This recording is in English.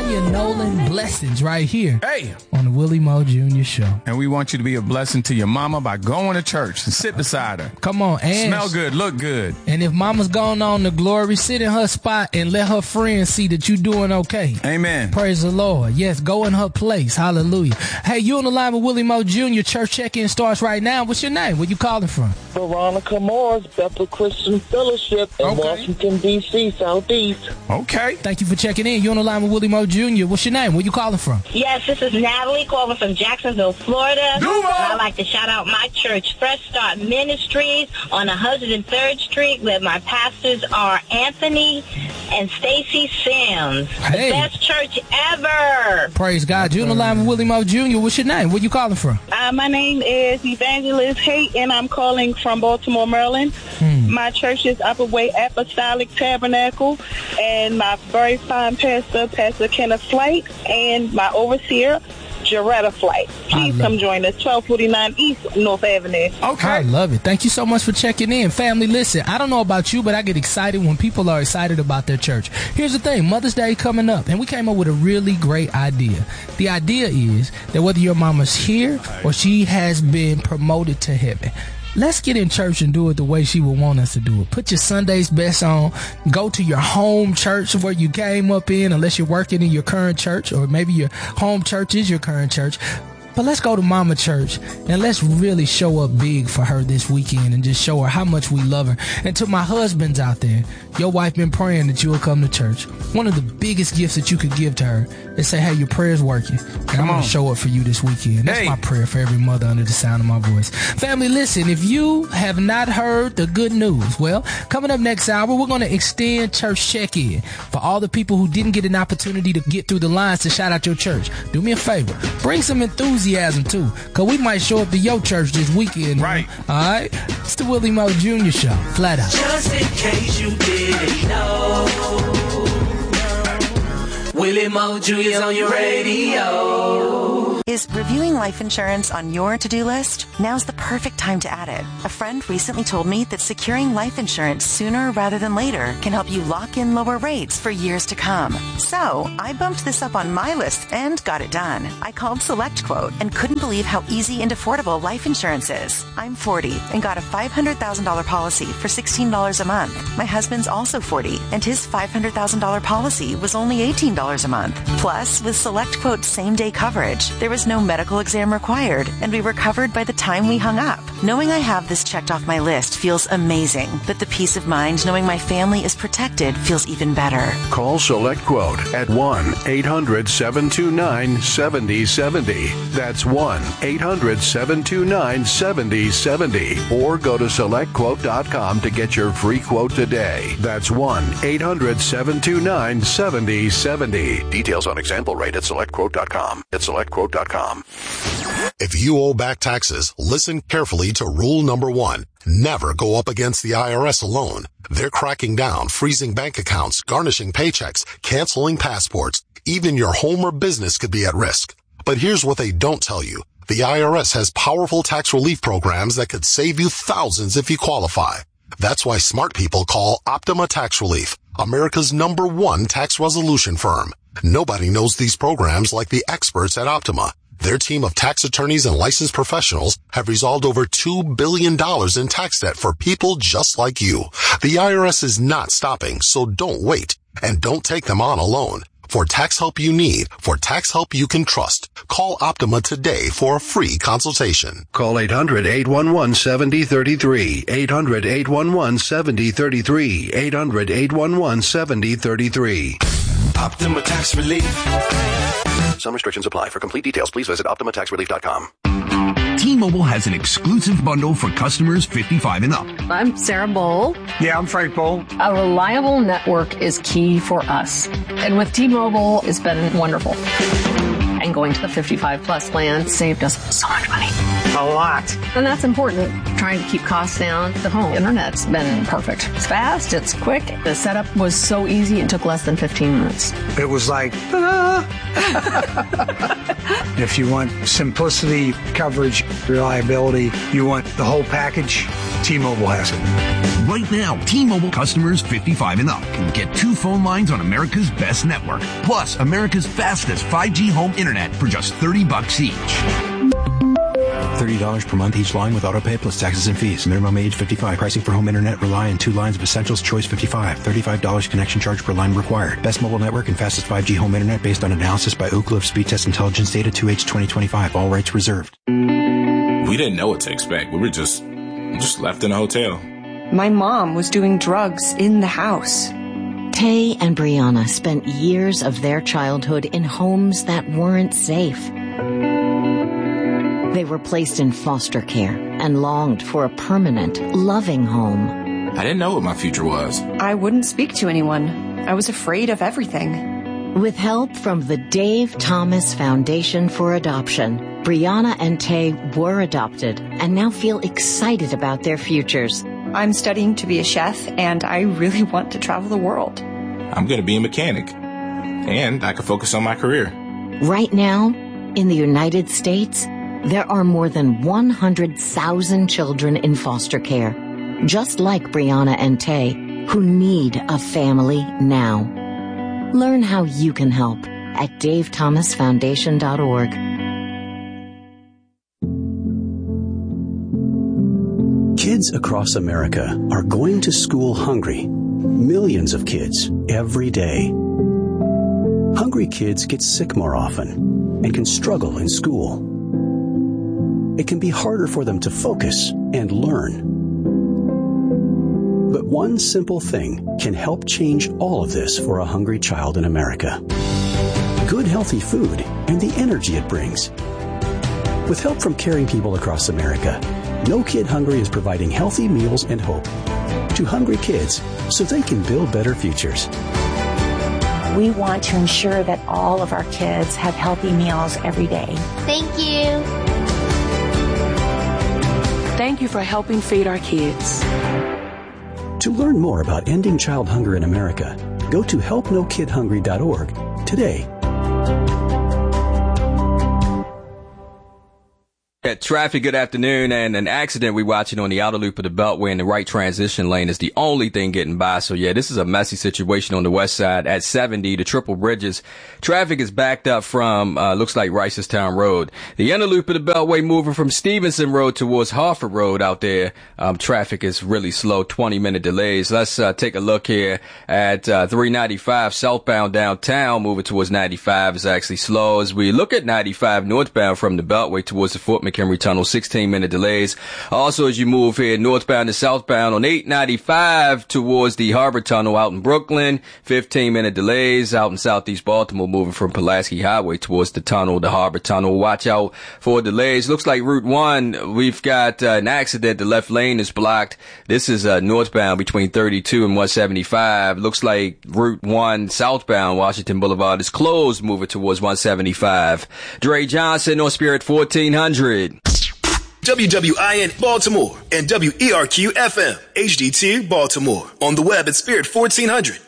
and Nolan blessings right here. Hey! On the Willie Moe Jr. Show. And we want you to be a blessing to your mama by going to church and sit beside her. Come on, and smell good, look good. And if mama's going on to glory, sit in her spot and let her friends see that you're doing okay. Amen. Praise the Lord. Yes, go in her place. Hallelujah. Hey, you on the line with Willie Moe Jr. Church check-in starts right now. What's your name? Where you calling from? Veronica Morris, Bethel Christian Fellowship in Washington, D.C., Southeast. Okay. Thank you for checking in. You on the line with Willie Moe Jr. What's your name? Where you calling from? Yes, this is Natalie calling from Jacksonville, Florida. And I'd like to shout out my church, Fresh Start Ministries, on 103rd Street, where my pastors are Anthony and Stacy Sims. Hey. The best church ever. Praise God. You on the line with Willie Moe Jr. What's your name? Where you calling from? My name is Evangelist Haight, and I'm calling from Baltimore, Maryland. My church is Upper Way Apostolic Tabernacle, and my very fine pastor, Pastor Kenneth Flight, and my overseer, Jaretta Flight. Please come join us, 1249 East North Avenue. Okay. I love it. Thank you so much for checking in. Family, listen, I don't know about you, but I get excited when people are excited about their church. Here's the thing. Mother's Day coming up, and we came up with a really great idea. The idea is that whether your mama's here or she has been promoted to heaven, let's get in church and do it the way she would want us to do it. Put your Sunday's best on. Go to your home church where you came up in, unless you're working in your current church, or maybe your home church is your current church. But let's go to Mama Church and let's really show up big for her this weekend and just show her how much we love her. And to my husbands out there, your wife been praying that you will come to church. One of the biggest gifts that you could give to her is say, hey, your prayer's working. And I'm going to show up for you this weekend. That's my prayer for every mother under the sound of my voice. Family, listen, if you have not heard the good news, well, coming up next hour, we're going to extend church check-in for all the people who didn't get an opportunity to get through the lines to shout out your church. Do me a favor. Bring some enthusiasm too, because we might show up to your church this weekend. Right. All right? It's the Willie Moe Jr. Show. Flat out. Just in case you didn't know, Willie Moe Jr.'s on your radio. Is reviewing life insurance on your to-do list? Now's the perfect time to add it. A friend recently told me that securing life insurance sooner rather than later can help you lock in lower rates for years to come. So I bumped this up on my list and got it done. I called SelectQuote and couldn't believe how easy and affordable life insurance is. I'm 40 and got a $500,000 policy for $16 a month. My husband's also 40 and his $500,000 policy was only $18 a month. Plus, with SelectQuote's same-day coverage, there was no medical exam required, and we were covered by the time we hung up. Knowing I have this checked off my list feels amazing, but the peace of mind knowing my family is protected feels even better. Call SelectQuote at 1-800-729-7070. That's 1-800-729-7070. Or go to SelectQuote.com to get your free quote today. That's 1-800-729-7070. Details on example rate at SelectQuote.com. At SelectQuote.com. If you owe back taxes, listen carefully to rule number 1. Never go up against the IRS alone. They're cracking down, freezing bank accounts, garnishing paychecks, canceling passports. Even your home or business could be at risk. But here's what they don't tell you. The IRS has powerful tax relief programs that could save you thousands if you qualify. That's why smart people call Optima Tax Relief, America's #1 tax resolution firm. Nobody knows these programs like the experts at Optima. Their team of tax attorneys and licensed professionals have resolved over $2 billion in tax debt for people just like you. The IRS is not stopping, so don't wait. And don't take them on alone. For tax help you need, for tax help you can trust, call Optima today for a free consultation. Call 800-811-7033. 800-811-7033. 800-811-7033. Optima Tax Relief. Some restrictions apply. For complete details, please visit OptimaTaxRelief.com. T-Mobile has an exclusive bundle for customers 55 and up. I'm Sarah Bowl. Yeah, I'm Frank Bowl. A reliable network is key for us. And with T-Mobile, it's been wonderful. And going to the 55 plus plan saved us so much money. a lot. And that's important, trying to keep costs down. The home internet's been perfect. It's fast, it's quick. The setup was so easy, it took less than 15 minutes. It was like, If you want simplicity, coverage, reliability, you want the whole package, T-Mobile has it. Right now, T-Mobile customers 55 and up can get 2 phone lines on America's best network, plus America's fastest 5G home internet for just $30 each. $30 per month each line with autopay plus taxes and fees. Minimum age 55. Pricing for home internet rely on 2 lines of Essentials Choice 55. $35 connection charge per line required. Best mobile network and fastest 5G home internet based on analysis by Ookla of Speed Test Intelligence data 2H 2025. All rights reserved. We didn't know what to expect. We were just left in a hotel. My mom was doing drugs in the house. Tay and Brianna spent years of their childhood in homes that weren't safe. They were placed in foster care and longed for a permanent, loving home. I didn't know what my future was. I wouldn't speak to anyone. I was afraid of everything. With help from the Dave Thomas Foundation for Adoption, Brianna and Tay were adopted and now feel excited about their futures. I'm studying to be a chef, and I really want to travel the world. I'm going to be a mechanic, and I can focus on my career. Right now, in the United States, there are more than 100,000 children in foster care, just like Brianna and Tay, who need a family now. Learn how you can help at davethomasfoundation.org. Kids across America are going to school hungry. Millions of kids every day. Hungry kids get sick more often and can struggle in school. It can be harder for them to focus and learn. But one simple thing can help change all of this for a hungry child in America. Good, healthy food and the energy it brings. With help from caring people across America, No Kid Hungry is providing healthy meals and hope to hungry kids so they can build better futures. We want to ensure that all of our kids have healthy meals every day. Thank you. Thank you for helping feed our kids. To learn more about ending child hunger in America, go to helpnokidhungry.org today. Traffic, good afternoon, and an accident we watching on the outer loop of the Beltway in the right transition lane is the only thing getting by. So yeah, this is a messy situation on the west side at 70, the triple bridges. Traffic is backed up from, looks like Ricestown Road. The inner loop of the Beltway moving from Stevenson Road towards Harford Road out there. Traffic is really slow, 20-minute delays. Let's, take a look here at, 395 southbound downtown moving towards 95 is actually slow. As we look at 95 northbound from the Beltway towards the Fort McHenry Tunnel, 16-minute delays. Also, as you move here northbound to southbound on 895 towards the Harbor Tunnel out in Brooklyn, 15-minute delays. Out in southeast Baltimore, moving from Pulaski Highway towards the tunnel, the Harbor Tunnel. Watch out for delays. Looks like Route 1, we've got an accident. The left lane is blocked. This is northbound between 32 and 175. Looks like Route 1 southbound Washington Boulevard is closed, moving towards 175. Dre Johnson on Spirit 1400. WWIN Baltimore and WERQ FM HD2 Baltimore. On the web at Spirit 1400.